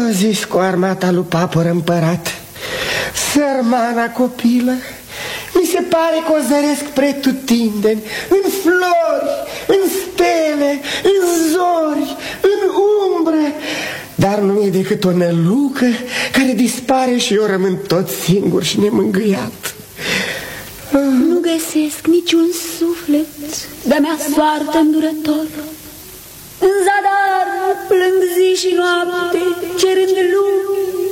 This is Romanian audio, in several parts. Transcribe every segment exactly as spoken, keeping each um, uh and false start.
zis cu armata lui Papăr împărat, sărmana copilă, mi se pare că o zăresc pretutindeni, în flori, în stele, în zori, în umbre, dar nu e decât o nălucă care dispare și eu rămân tot singur și nemângâiat. Nu găsesc niciun suflet de-a mea soartă îndurător. În zadar plâng zi și noapte, cerând lumii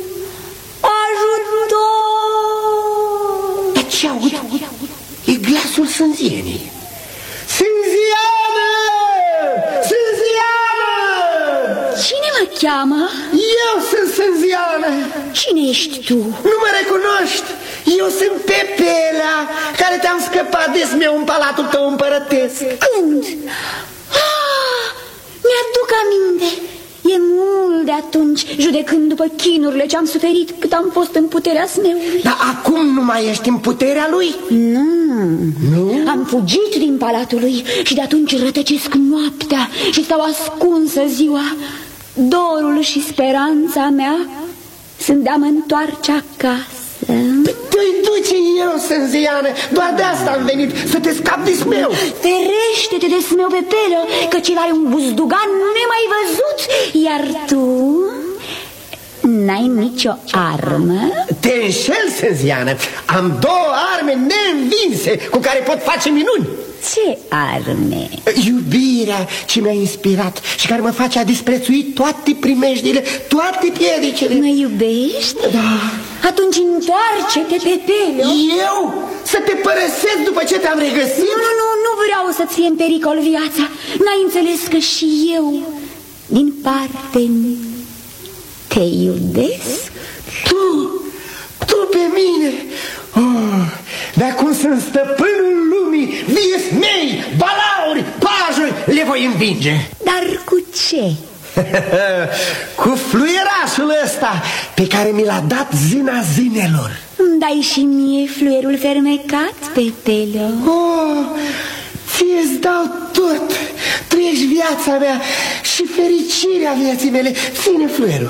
ajutor. Dar ce aud? E glasul Sânzienei. Sânziană! Sânziană! Cine mă cheamă? Eu sunt Sânziană. Cine ești tu? Nu mă recunoști? Eu sunt Pepelea, care te-am scăpat de smeu în palatul tău împărătesc. Când? Ah, mi-aduc aminte. E mult de atunci, judecând după chinurile ce am suferit cât am fost în puterea smeului. Dar acum nu mai ești în puterea lui? Nu. Nu? Am fugit din palatul lui și de atunci rătăcesc noaptea și stau ascunsă ziua. Dorul și speranța mea sunt de-a mă întoarce acasă. Te-i duce eu, Sânziană, doar de asta am venit, să te scap de smeu. Ferește-te de smeu, Pepelă, căci el are un buzdugan nemai văzut, iar tu n-ai nicio armă? Te înșel, Sânziană, am două arme neînvinse cu care pot face minuni. Ce arme? Iubirea ce mi-a inspirat și care mă face a disprețui toate primejdile, toate piedicele. Mă iubești? Da. Atunci întoarce-te, Pepelă. Eu? Să te părăsesc după ce te-am regăsit? Nu, nu, nu, nu vreau să-ți fie în pericol viața. N-ai înțeles că și eu, din parte mea, te iubesc? Tu, tu pe mine? Oh, de acum sunt stăpânul lumii, vies mei, balauri, pajuri, le voi învinge. Dar cu ce? Cu fluierașul ăsta pe care mi l-a dat zâna zânelor. Îmi dai și mie fluierul fermecat, Pepelă? Oh, ție-ți dau tot. Tu ești viața mea și fericirea vieții mele. Ține fluierul.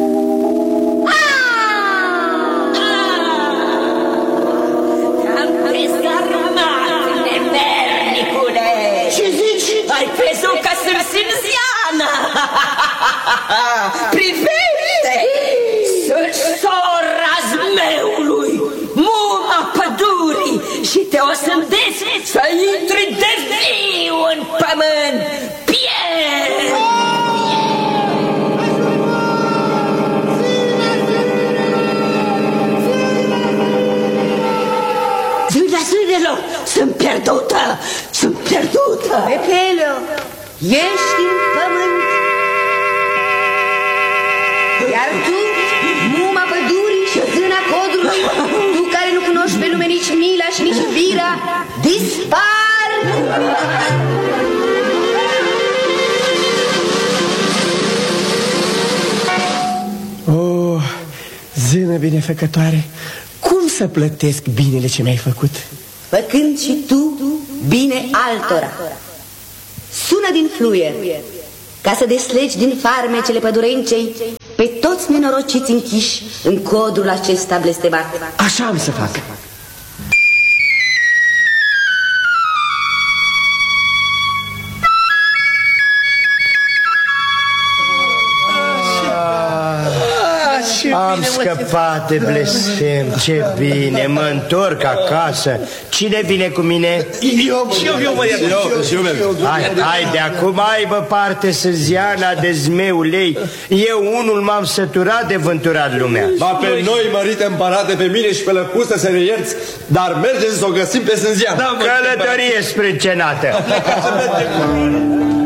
Ai crezut că sunt Sânziană? Privește! Sunt sora zmeului, muma pădurii, și te osândesc să intri de viu în pământ. Pierd! Zâna zânelor, sunt pierdută, sunt pierdută. Pepelă, ești în pământ. Iar tu, muma pădurii și zâna codrului, tu care nu cunoști pe lume nici mila și nici iubirea, dispar! Oh, zână binefăcătoare, cum să plătesc binele ce mi-ai făcut? Făcând și tu bine altora. Sună din fluier, ca să deslegi din farmecele pădurencei pe toți nenorociți închiși în codul acesta blestemat. Așa am să fac. Am scăpat de blestem, ce bine, mă întorc acasă. Cine vine cu mine? Eu, și eu, eu mă iert. Hai, hai, de acum aibă parte Sânziana de zmeul ei. Eu unul m-am săturat de vânturat lumea. Ba pe noi, mărite împărate, pe mine și pe lăcustă să ne ierți, dar mergeți să o găsim pe Sânziana. Călătorie spre cenată.